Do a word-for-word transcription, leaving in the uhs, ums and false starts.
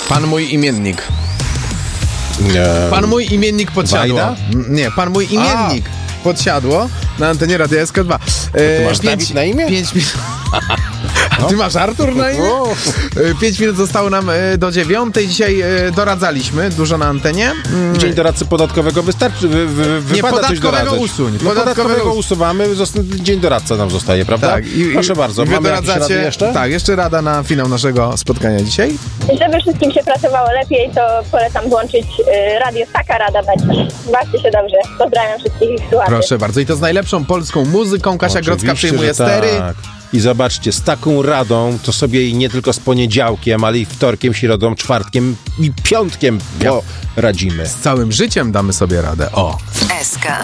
Pan mój imiennik. Eee, Pan mój imiennik podsiadło. Wajda? M, Nie, pan mój imiennik A. podsiadło na antenie Radia S K dwa. E, ty masz pięć, Dawid na imię? Pięć minut. A ty masz Artur na imię? E, Pięć minut zostało nam e, do dziewiątej. Dzisiaj e, doradzaliśmy dużo na antenie. Mm. Dzień doradcy podatkowego wystarczy, wy, wy, Nie, wypada coś podatkowego doradzać. usuń. No, Podatkowego podatkowego usuwamy, zosta- dzień doradca nam zostaje, prawda? Tak, i, proszę bardzo, i mamy jakieś rady jeszcze? Tak, jeszcze rada na finał naszego spotkania dzisiaj. Żeby wszystkim się pracowało lepiej, to polecam włączyć y, radio Taka Rada będzie. Bawcie się dobrze. Pozdrawiam wszystkich ich słuchaczy. Proszę bardzo. I to z najlepszą polską muzyką. Kasia Oczywiście, Grodzka przyjmuje że stery. Tak. I zobaczcie, z taką radą to sobie i nie tylko z poniedziałkiem, ale i wtorkiem, środą, czwartkiem i piątkiem poradzimy. Z całym życiem damy sobie radę. O! S K.